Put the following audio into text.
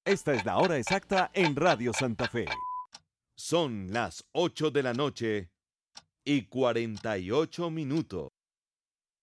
Esta es la hora exacta en Radio Santa Fe. Son las 8 de la noche y 48 minutos.